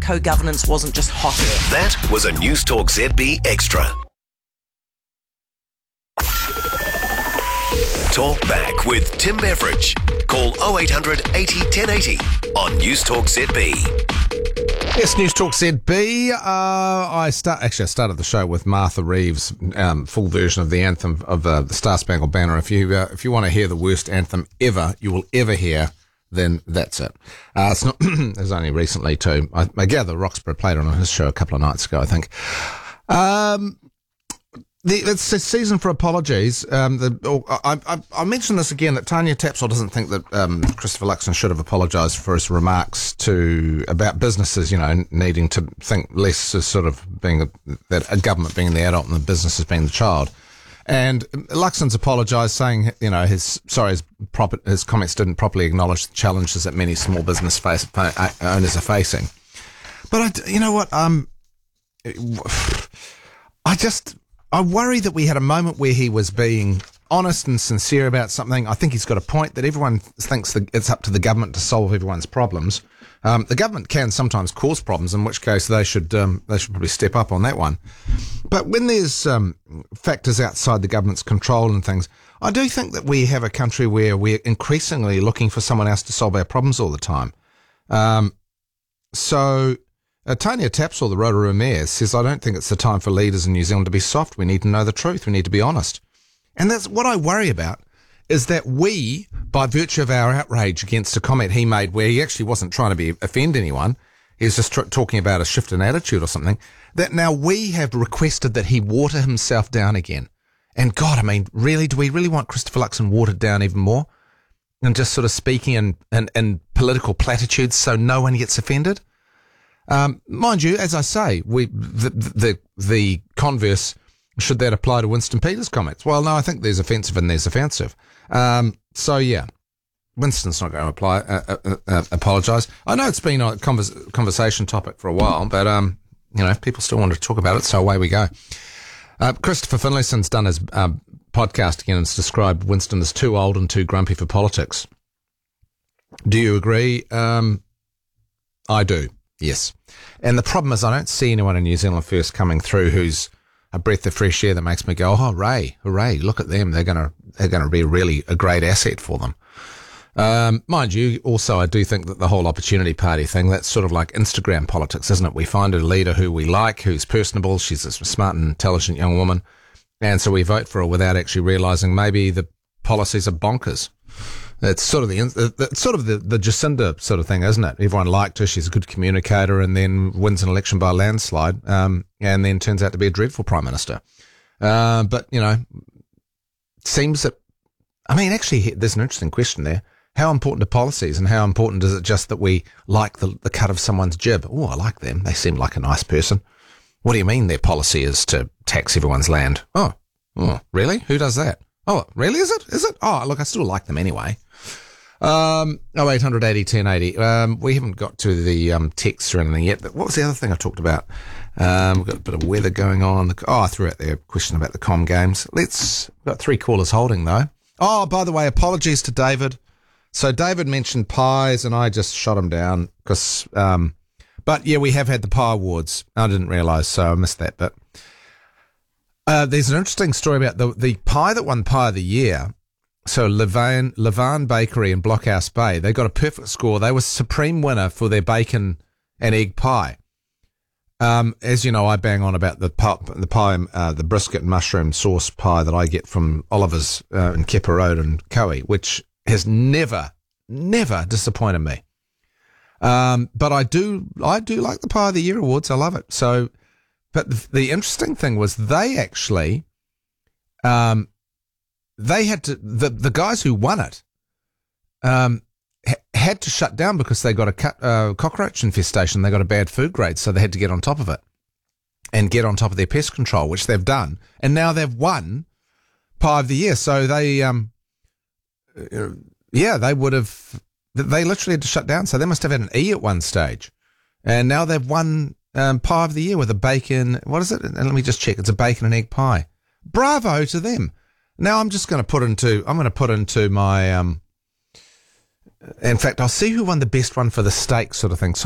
co-governance wasn't just hot air. That was a News Talk ZB Extra. Talk back with Tim Beveridge. Call 0800 80 1080 on News Talk ZB. Yes, News Talk ZB. I started the show with Martha Reeves' full version of the anthem of the Star Spangled Banner. If you want to hear the worst anthem you will ever hear, then that's it. It's not. It was only recently too. I gather Roxburgh played it on his show a couple of nights ago, I think. It's a season for apologies. I mentioned this again, that Tanya Tapsell doesn't think that Christopher Luxon should have apologised for his remarks about businesses, needing to think less as sort of being that a government being the adult and the businesses being the child. And Luxon's apologised, saying, his comments didn't properly acknowledge the challenges that many small business owners are facing. But I worry that we had a moment where he was being honest and sincere about something. I think he's got a point that everyone thinks that it's up to the government to solve everyone's problems. The government can sometimes cause problems, in which case they should probably step up on that one. But when there's factors outside the government's control and things, I do think that we have a country where we're increasingly looking for someone else to solve our problems all the time. Tanya Tapsell, the Rotorua Mayor, says, I don't think it's the time for leaders in New Zealand to be soft. We need to know the truth. We need to be honest. And that's what I worry about, is that we, by virtue of our outrage against a comment he made where he actually wasn't trying to offend anyone, he was just talking about a shift in attitude or something, that now we have requested that he water himself down again. And God, really, do we really want Christopher Luxon watered down even more? And just sort of speaking in political platitudes so no one gets offended? Mind you, as I say, the converse, should that apply to Winston Peters' comments? Well, no, I think there's offensive and there's offensive. Winston's not going to apologise. I know it's been a conversation topic for a while, but people still want to talk about it, so away we go. Christopher Finlayson's done his podcast again and has described Winston as too old and too grumpy for politics. Do you agree? I do. Yes. And the problem is I don't see anyone in New Zealand First coming through who's a breath of fresh air that makes me go, oh, hooray, look at them. They're going to be really a great asset for them. Mind you, also, I do think that the whole Opportunity Party thing, that's sort of like Instagram politics, isn't it? We find a leader who we like, who's personable. She's a smart and intelligent young woman. And so we vote for her without actually realising maybe the policies are bonkers. It's sort of the Jacinda sort of thing, isn't it? Everyone liked her. She's a good communicator, and then wins an election by a landslide, and then turns out to be a dreadful prime minister. But seems that, actually, there's an interesting question there. How important are policies, and how important is it just that we like the cut of someone's jib? Oh, I like them. They seem like a nice person. What do you mean their policy is to tax everyone's land? Oh, really? Who does that? Oh, really? Is it? Oh, look, I still like them anyway. 0800 80 1080. We haven't got to the texts or anything yet, but what was the other thing I talked about? We've got a bit of weather going on. I threw out there a question about the Com Games. We've got 3 callers holding, though. Oh, by the way, apologies to David. So David mentioned pies, and I just shot him down because, but yeah, we have had the pie awards. I didn't realise, so I missed that bit. There's an interesting story about the pie that won Pie of the Year. So Levan Bakery in Blockhouse Bay, they got a perfect score. They were supreme winner for their bacon and egg pie. As you know, I bang on about the brisket and mushroom sauce pie that I get from Oliver's in Kepa Road and Koei, which has never disappointed me. But I do like the Pie of the Year awards. I love it. So, but the interesting thing was they actually, they had to, the guys who won it, had to shut down because they got a cockroach infestation. They got a bad food grade, so they had to get on top of it and get on top of their pest control, which they've done. And now they've won Pie of the Year. So they, they literally had to shut down. So they must have had an E at one stage. And now they've won Pie of the Year with a bacon, what is it? And let me just check. It's a bacon and egg pie. Bravo to them. Now I'm just going to put into my, in fact, I'll see who won the best one for the steak sort of thing. So